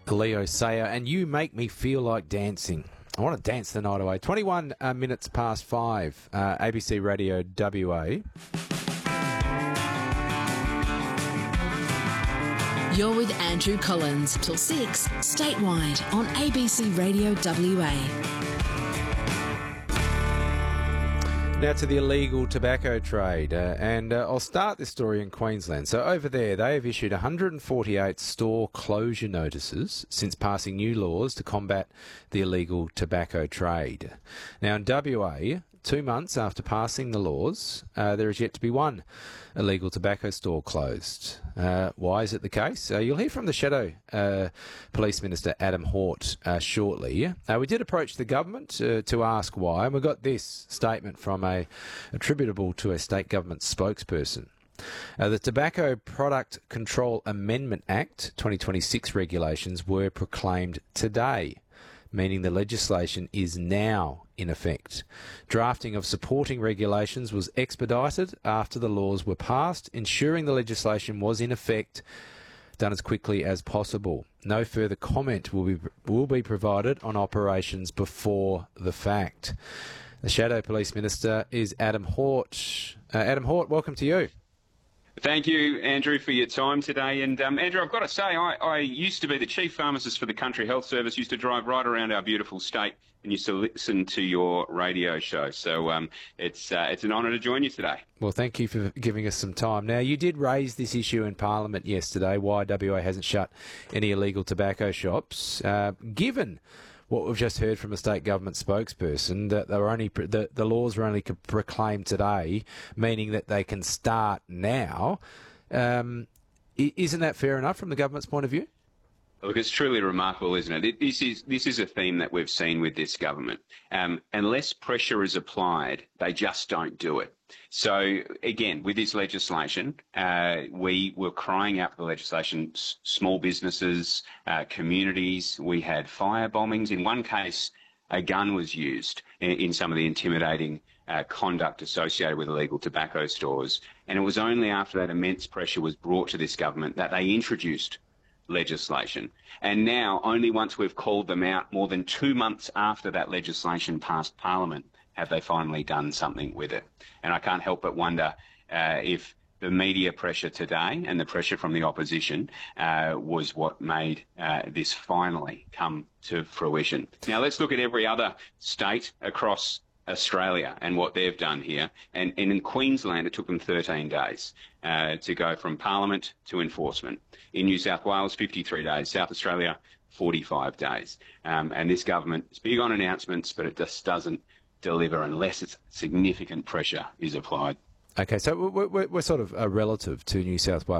Leo Sayer, and You Make Me Feel Like Dancing. I want to dance the night away. 21 minutes past 5, ABC Radio WA. You're with Andrew Collins till 6, statewide on ABC Radio WA. Now to the illegal tobacco trade, and I'll start this story in Queensland. So over there, they have issued 148 store closure notices since passing new laws to combat the illegal tobacco trade. Now in WA, 2 months after passing the laws, there is yet to be one illegal tobacco store closed. Why is it the case? You'll hear from the Shadow Police Minister Adam Hort shortly. We did approach the government to ask why, and we got this statement from attributable to a state government spokesperson. The Tobacco Product Control Amendment Act 2026 regulations were proclaimed today, meaning the legislation is now in effect. Drafting of supporting regulations was expedited after the laws were passed, ensuring the legislation was in effect done as quickly as possible. No further comment will be provided on operations before the fact. The Shadow Police Minister is Adam Hort. Adam Hort, welcome to you. Thank you, Andrew, for your time today. And Andrew, I've got to say, I used to be the chief pharmacist for the Country Health Service, used to drive right around our beautiful state and used to listen to your radio show. So it's an honour to join you today. Well, thank you for giving us some time. Now, you did raise this issue in Parliament yesterday, why WA hasn't shut any illegal tobacco shops. Given what we've just heard from a state government spokesperson, that they were only the laws were only proclaimed today, meaning that they can start now. Isn't that fair enough from the government's point of view? Look, it's truly remarkable, isn't it? This is a theme that we've seen with this government. Unless pressure is applied, they just don't do it. So, again, with this legislation, we were crying out for the legislation, small businesses, communities. We had fire bombings. In one case, a gun was used in some of the intimidating conduct associated with illegal tobacco stores. And it was only after that immense pressure was brought to this government that they introduced legislation. And now, only once we've called them out, more than 2 months after that legislation passed Parliament, have they finally done something with it. And I can't help but wonder if the media pressure today and the pressure from the opposition was what made this finally come to fruition. Now, let's look at every other state across Australia and what they've done here. And in Queensland, it took them 13 days to go from Parliament to enforcement. In New South Wales, 53 days. South Australia, 45 days. And this government is big on announcements, but it just doesn't deliver unless it's significant pressure is applied. Okay, so we're sort of a relative to New South Wales.